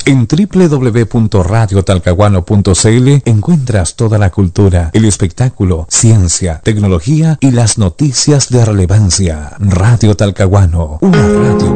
En www.radiotalcahuano.cl encuentras toda la cultura, el espectáculo, ciencia, tecnología y las noticias de relevancia. Radio Talcahuano, una radio